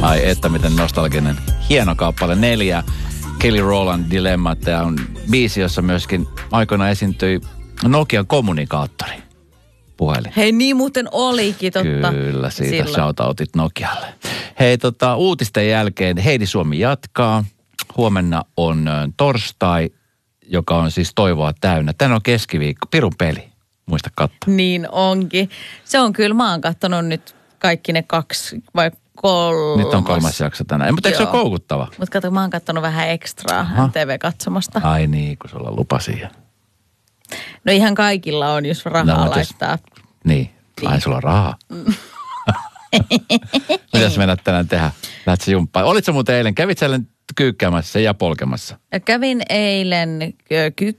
Ai että miten nostalginen. Hieno kappale 4. Kelly Rowland Dilemma. Tämä on biisi, jossa myöskin aikoina esiintyi Nokian kommunikaattori puhelin. Hei, niin muuten olikin, totta. Kyllä, siitä shoutoutit Nokialle. Hei, uutisten jälkeen Heidi Suomi jatkaa. Huomenna on torstai, joka on siis toivoa täynnä. Tänään on keskiviikko, pirun peli. Muista katsoa. Niin onkin. Se on kyllä, mä oon katsonut nyt kaikki ne 2 vai 3. Nyt on 3. jakso tänään. Mutta eikö se ole koukuttava? Mutta kato, mä oon katsonut vähän ekstraa TV-katsomasta. Ai niin, kun sulla on lupa siihen. No ihan kaikilla on, jos rahaa laittaa. Niin, ai sulla on rahaa. Mitäs mennät tänään tehdä? Lähdet sä jumppaan. Olitko muuten eilen, kävit sä kyykkäämässä ja polkemassa? Kävin eilen